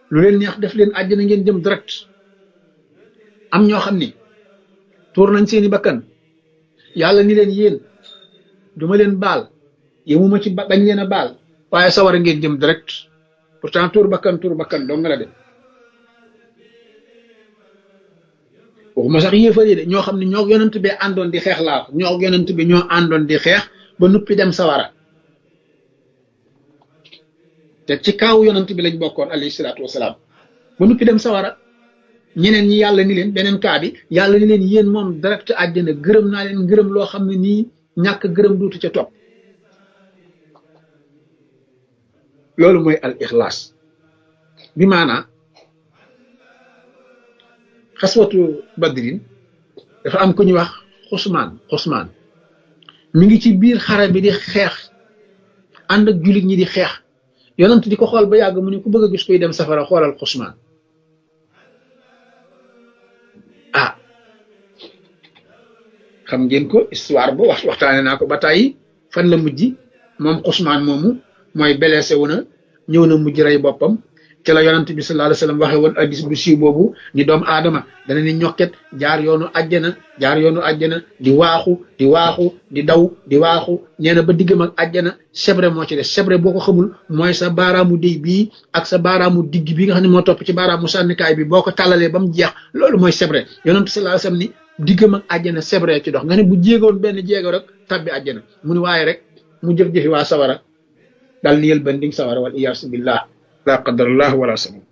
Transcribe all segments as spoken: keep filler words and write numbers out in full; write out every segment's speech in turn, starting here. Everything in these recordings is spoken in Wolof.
lu leen neex def leen àjjana ngeen jëm direct. am ñoo xam ni tuur nañ seeni bakkan yàlla ni leen yéen duma leen baal yemuma ci bañ leen a baal waaye sawara ngeen jëm direct pourtant tuur bakkan tuur bakkan dong la de waxuma sax yéefari de ñoo xam ne ñoo yonent bi àndoon di xeex laa ñoo yonent bi ñoo àndoon di xeex ba nuppi dem sawara te ci kaaw yonent bi lañ bokkoon alayhi salaatu wasalaam ba nuppi dem sawara ñeneen ñi yàlla ni leen beneen kaa bi yàlla ni leen yéen moom direct àjjana gërëm naa leen gërëm loo xam ne nii ñàkk gërëm duutu ca topp loolu mooy al ixlaas bi maanaa xaswatu badrin dafa am ku ñuy wax xusmaan xusmaan mi ngi ci biir xare bi di xeex ànd ak jullit ñi di xeex yonent di ko xool ba yàgg mu ne ku bëgg a gis koy dem safara xoolal xusmaan ah xam ngeen ko histoire ba wax waxtaane naa ko ba tàyyi fan la mujj moom xusmaan moomu mooy blessé wu na ñëw na mujj rey boppam ci la yonent bi sallallahu alayhi wasallam waxe woon hadiis bu siiw boobu ni doomu aadama dana ni ñokket jaar yoonu àjjana jaar yoonu àjjana di waaxu di waaxu di daw di waaxu nee na ba diggam ak àjjana sebre moo ci des sebre boo ko xamul mooy sa baaraamu déy bii ak sa baaraamu digg bi nga xam ne moo topp ci baaraamu sànnikaay bi boo ko tàllalee ba mu jeex loolu mooy sebre yonent sallallahu alayhi wasallam ni diggam ak àjjana sebre ci dox nga ne bu jéegoon benn jéego rek tabbi àjjana mu ni waaye rek mu jëf-jëfi waa sawara dal ni yël banding sawara wal iyaasu billah la qadarallah wala sabu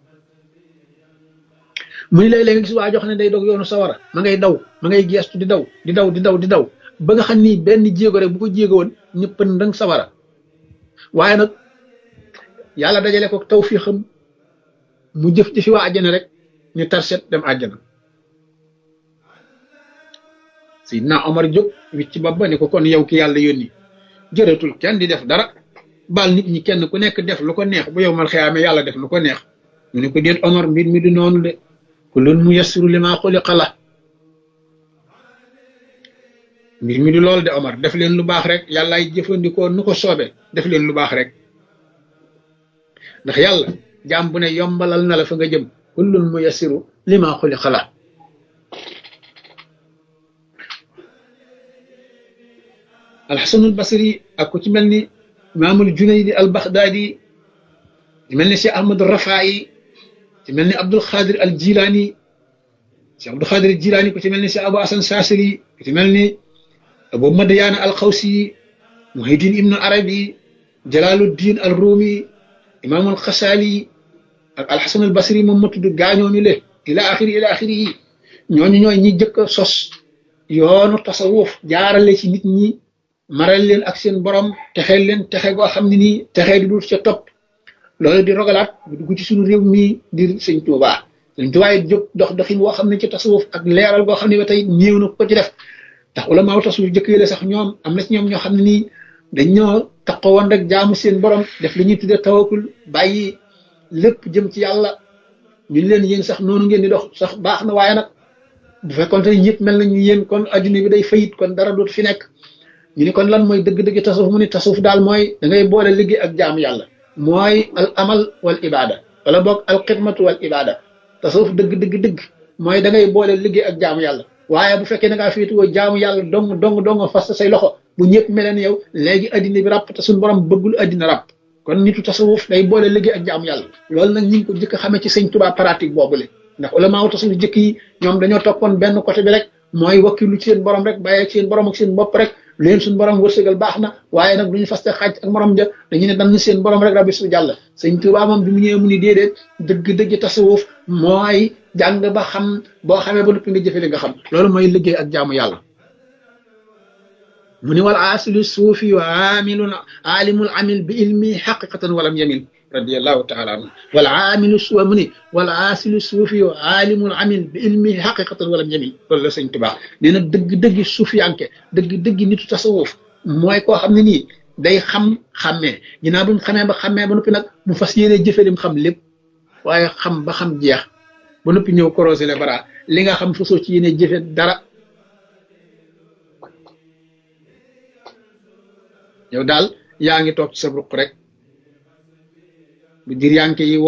mu ni léeg-léeg nga gis waa jox ne day dog yoonu sawara ma ngay daw ma ngay geestu di daw di daw di daw di daw ba nga xam ni benn jéego rek bu ko jéego woon ñëpp ndang sawara waaye nag yàlla dajale ko tawfiixam mu jëf ci fi waa àjjana rek ñu tarset dem àjjana Seydina Omar jóg wicc ci bopp ba ni ko kon yow ki yàlla yónni jërëtul kenn di def dara baal nit ñi kenn ku nekk def lu ko neex bu yow mal xiyaame yàlla def lu ko neex mu ne ko déet Omar mbir mi du noonu de kullun muyassiru limaa xuliqa lahu mbir mi du loolu de Omar def leen lu baax rek yàllaay jëfandikoo nu ko soobee def leen lu baax rek ndax yàlla jaam bu ne yombalal na la fa nga jëm kullun muyassiru limaa xuliqa lahu alxasanul basri ak ku ci mel ni imaamul junaydi al baxdaadi ci mel ni cheikh ahmad rafaayi ci mel ni abdul xaadir al jilaani cheikh abdul xaadir al jilaani ku ci mel ni cheikh abu hasan saasiri ku ci mel ni abu madiyaana al xawsi muhiddin ibnu arabi jalaaluddin al ruumi imaamul xasaali ak alxasanul basri moom ma tudd gaañooñu le ila axiri ila axiri yi ñooñu ñooy ñi jëkk a sos yoonu tasawuf jaarale ci nit ñi maral leen ak seen borom texeel leen texe goo xam ne nii texee di dul ca topp loolu di rogalaat bu dugg ci suñu réew mii di sëñ Tuubaa sëñ Tuubaa yi jóg dox doxin woo xam ne ci tasawuf ak leeral goo xam ne ba tey néew na ko ci def ndax ulamaaw tasawuf jëkk yi la sax ñoom am na ci ñoom ñoo xam ne nii dañ ñoo taxaw woon rek jaamu seen borom def li ñuy tuddee tawakkul bàyyi lépp jëm ci yàlla ñu leen yéen sax noonu ngeen di dox sax baax na waaye nag bu fekkoon te ñëpp mel nañu yéen kon adduna bi day fayit kon dara dootu fi nekk ñu ni kon lan mooy dëgg-dëgg tasawuf mu ni tasawuf daal mooy da ngay boole liggéey ak jaamu yàlla mooy al amal wal ibada wala boog al xidmatu wal ibada tasawuf dëgg-dëgg-dëgg mooy da ngay boole liggéey ak jaamu yàlla waaye bu fekkee da ngaa féetuwoo jaamu yàlla dong dong dong fas say loxo bu ñëpp mel ne yow léegi addina bi ràpp te suñu borom bëggul addina ràpp kon nitu tasawuf day boole liggéey ak jaamu yàlla loolu nag ñu ngi ko jëkk a xamee ci sëñ Tuubaa pratique boobule ndax ulamaaw tasawuf jëkk yi ñoom dañoo toppoon benn côté bi rek mooy wakkilu ci seen borom rek bàyyee ci seen borom ak seen bopp rek leen suñu borom wërsëgal baax na waaye nag duñu faste xaaj ak morom ja dañu ne dañ seen borom rek rabbi su jàll sëñ Tuubaa moom bi mu ñëwee mu ni déedéet dëgg-dëgg tasawuf mooy jàng ba xam boo xamee ba noppi nga jëfe li nga xam loolu mooy liggéey ak jaamu yàlla mu ni wal aasilu suufi wa aamilun aalimul amil bi ilmi xaqiqatan walam yamil radiyallahu taala anhu wal aamilu suufi mu ni wal aasilu suufi wa aalimul amil bi ilmi xaqiqatan walam yamil loolu la sëñ Tuubaa nee na dëgg-dëgg suufiyanke dëgg-dëgg nitu tasawuf mooy koo xam ne nii day xam xàmmee ginnaaw bu mu xamee ba xàmmee ba noppi nag mu fas yéene jëfe lim xam lépp waaye xam ba xam jeex ba noppi ñëw korosé le bara li nga xam fasoo ci yéene jëfe dara yow daal yaa ngi toog ci sa ruq rek bu dir yanke yi